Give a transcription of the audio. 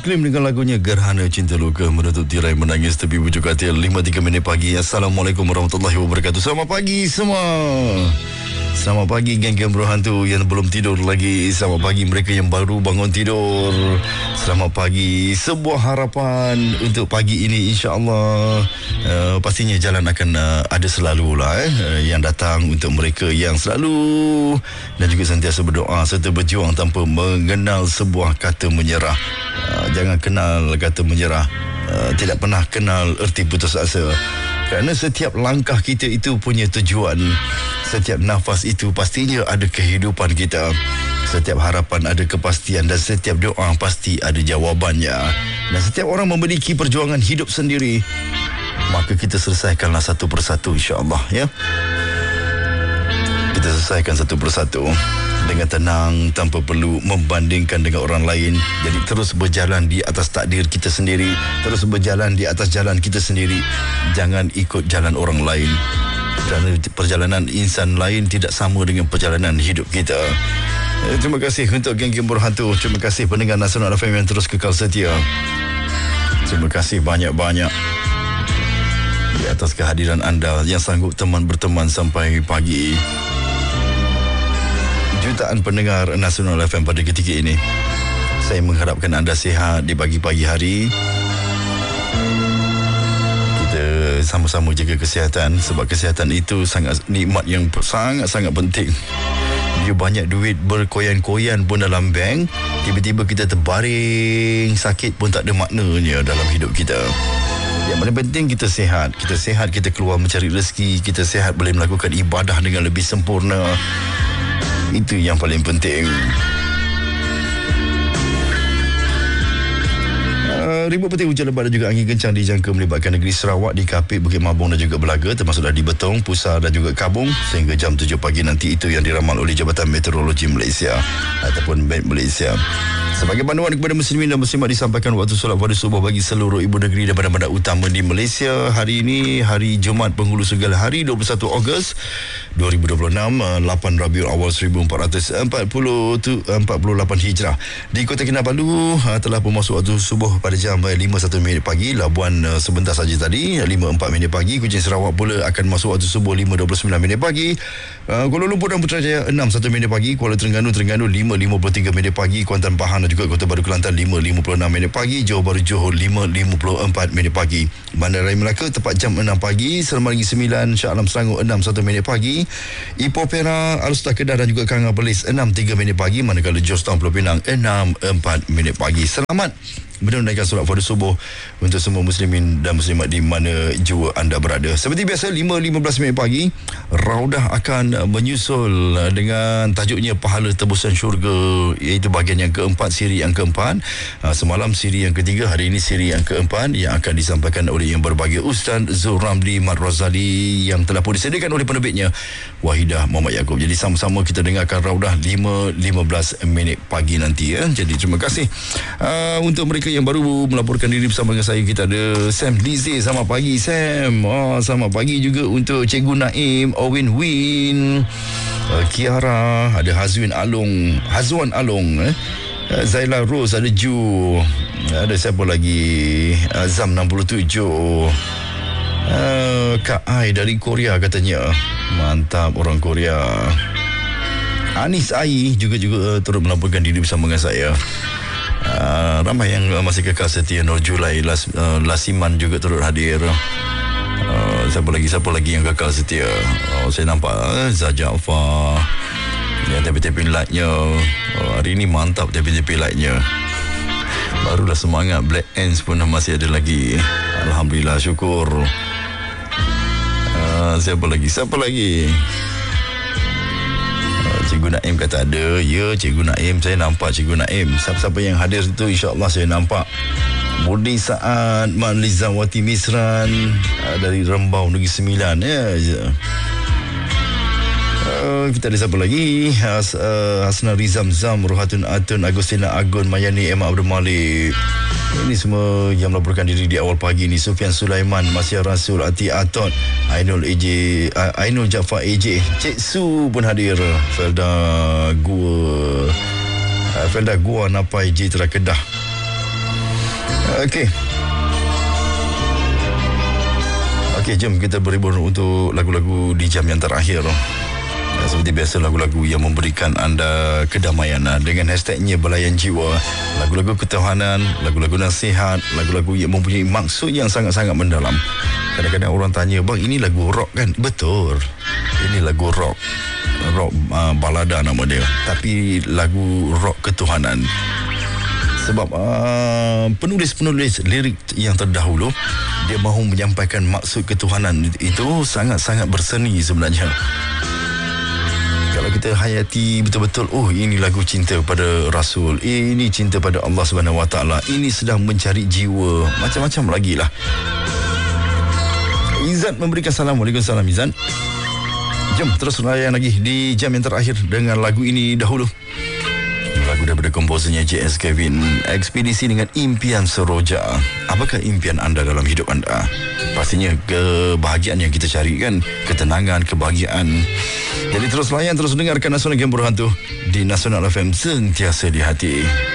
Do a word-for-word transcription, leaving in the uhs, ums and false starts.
Claim dengan lagunya Gerhana Cinta Luka menutup tirai menangis tepi bujuk hati lima tiga minit pagi. Assalamualaikum warahmatullahi wabarakatuh. Selamat pagi semua. Selamat pagi geng-geng Bro Hantu yang belum tidur lagi. Selamat pagi mereka yang baru bangun tidur. Selamat pagi. Sebuah harapan untuk pagi ini, insya-Allah uh, pastinya jalan akan uh, ada selalu lah eh, uh, yang datang untuk mereka yang selalu dan juga sentiasa berdoa serta berjuang tanpa mengenal sebuah kata menyerah. Uh, jangan kenal kata menyerah. Uh, tidak pernah kenal erti putus asa. Kerana setiap langkah kita itu punya tujuan. Setiap nafas itu pastinya ada kehidupan kita. Setiap harapan ada kepastian dan setiap doa pasti ada jawabannya. Dan setiap orang memiliki perjuangan hidup sendiri. Maka kita selesaikanlah satu persatu, insya-Allah ya. Kita selesaikan satu persatu dengan tenang tanpa perlu membandingkan dengan orang lain. Jadi terus berjalan di atas takdir kita sendiri, terus berjalan di atas jalan kita sendiri. Jangan ikut jalan orang lain. Kerana perjalanan insan lain tidak sama dengan perjalanan hidup kita. Eh, terima kasih untuk geng-geng berhantu. Terima kasih pendengar Nasional F M yang terus kekal setia. Terima kasih banyak-banyak di atas kehadiran anda yang sanggup teman berteman sampai pagi. Jutaan pendengar Nasional F M pada ketika ini. Saya mengharapkan anda sihat di pagi-pagi hari. Kita sama-sama jaga kesihatan sebab kesihatan itu sangat nikmat yang sangat-sangat penting. Dia banyak duit berkoyan-koyan pun dalam bank, tiba-tiba kita terbaring sakit pun tak ada maknanya dalam hidup kita. Yang paling penting kita sihat. Kita sihat, kita keluar mencari rezeki. Kita sihat boleh melakukan ibadah dengan lebih sempurna. Itu yang paling penting. Uh, ribut petir hujan lebat dan juga angin kencang dijangka melibatkan negeri Sarawak, di Kapit, Bukit Mabung dan juga Belaga, termasuklah di Betong, Pusar dan juga Kabung sehingga jam tujuh pagi nanti. Itu yang diramal oleh Jabatan Meteorologi Malaysia ataupun M E T Malaysia. Sebagai panduan kepada muslimin dan muslimat, disampaikan waktu solat fardu subuh bagi seluruh ibu negeri dan bandar-bandar utama di Malaysia. Hari ini hari Jumaat Penghulu Segala Hari, dua puluh satu Ogos dua ribu dua puluh enam, lapan Rabiul Awal seribu empat ratus empat puluh lapan Hijrah. Di Kota Kinabalu telah bermasuk waktu subuh pada jam lima satu minit pagi. Labuan sebentar saja tadi lima empat minit pagi. Kuching Sarawak pula akan masuk waktu subuh lima dua puluh sembilan minit pagi. Kuala Lumpur dan Putrajaya enam satu minit pagi. Kuala Terengganu Terengganu lima lima puluh tiga minit pagi. Kuantan Pahang dan juga Kota Baru Kelantan lima lima puluh enam minit pagi. Johor Bahru Johor lima lima puluh empat minit pagi. Bandar Raya Melaka tepat jam enam pagi. Selama lagi sembilan Shah Alam Selangor enam satu minit pagi. Ipoh Perak, Alustar Kedah dan juga Kanga Perlis enam tiga minit pagi. Manakala Georgetown Pulau Pinang enam empat minit pagi. Selamat menunaikan solat fardu subuh untuk semua muslimin dan muslimat di mana jua anda berada. Seperti biasa lima lima belas minit pagi Raudah akan menyusul dengan tajuknya Pahala Tebusan Syurga, iaitu bahagian yang keempat, siri yang keempat. Semalam siri yang ketiga, hari ini siri yang keempat yang akan disampaikan oleh yang berbahagia Ustaz Zul Ramli Mat Razali yang telah pun disediakan oleh penerbitnya Wahidah Muhammad Yaakob. Jadi sama-sama kita dengarkan Raudah lima lima belas minit pagi nanti ya. Jadi terima kasih uh, untuk mereka yang baru melaporkan diri bersama dengan saya. Kita ada Sam Lizzie. Selamat pagi Sam. Oh, selamat pagi juga untuk Cikgu Naim, Owen Win, uh, Kiara, ada Hazwin Along, Hazwan Along, eh. uh, Zaila Rose, ada Ju, ada siapa lagi, uh, Zam enam puluh tujuh, uh, Kak Ai dari Korea katanya. Mantap orang Korea. Anis Ai juga juga uh, turut melaporkan diri bersama dengan saya. Uh, ramai yang uh, masih kekal setia. Nur Julai, Las, uh, Lasiman juga turut hadir. Uh, siapa lagi siapa lagi yang kekal setia? Oh, saya nampak uh, Zajafar. Ya, tepi-tepi lightnya. Oh, hari ini mantap tepi-tepi lightnya. Barulah semangat. Black Ants pun masih ada lagi. Alhamdulillah, syukur. Uh, siapa lagi? Siapa lagi? Cikgu Naim kata ada. Ya, Cikgu Naim, saya nampak Cikgu Naim. Siapa-siapa yang hadir itu insya-Allah saya nampak. Budi Saad, Man Lizawati Misran uh, dari Rembau Negeri Sembilan ya. Uh, kita ada siapa lagi? Has, uh, Hasna Rizam Zam, Rohatun Atun, Agustina Agun, Mayani Emma Abdul Malik. Ini semua yang melaporkan diri di awal pagi ni. Sufian Sulaiman, Masya Rasul, Ati Atot, Ainul A J, uh, Ainul Jaafar A J, Cik Su pun hadir. Felda Gua, uh, Felda Gua Napai J Tera Kedah. Okey. Okey, jom kita berhibur untuk lagu-lagu di jam yang terakhir. Seperti biasa, lagu-lagu yang memberikan anda kedamaian dengan hashtagnya Belayan Jiwa. Lagu-lagu ketuhanan, lagu-lagu nasihat, lagu-lagu yang mempunyai maksud yang sangat-sangat mendalam. Kadang-kadang orang tanya, bang, ini lagu rock kan? Betul, ini lagu rock. Rock uh, balada nama dia, tapi lagu rock ketuhanan. Sebab uh, penulis-penulis lirik yang terdahulu, dia mahu menyampaikan maksud ketuhanan itu sangat-sangat berseni sebenarnya. Kalau kita hayati betul-betul, oh ini lagu cinta pada Rasul, eh, ini cinta pada Allah Subhanahu Wa Taala, ini sedang mencari jiwa, macam-macam lagi lah. Izan memberikan salam. Waalaikumsalam Izan. Jom terus layan lagi di jam yang terakhir dengan lagu ini dahulu. Lagu daripada komposernya J S Kevin, Ekspedisi dengan Impian Seroja. Apakah impian anda dalam hidup anda? Pastinya kebahagiaan yang kita cari kan, ketenangan, kebahagiaan. Jadi terus layan, terus dengarkan Nasional Game Berhantu di Nasional F M, sentiasa di hati.